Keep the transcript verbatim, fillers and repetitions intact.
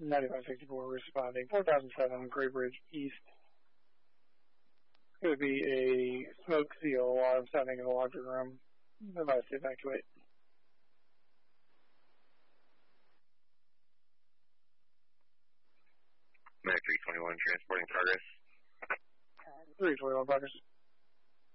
ninety-five sixty-four responding. four thousand seven, Gray Bridge East. Could be a smoke seal alarm sounding in the laundry room. Advise to evacuate. Mac three twenty-one, transporting progress. three twenty-one, progress.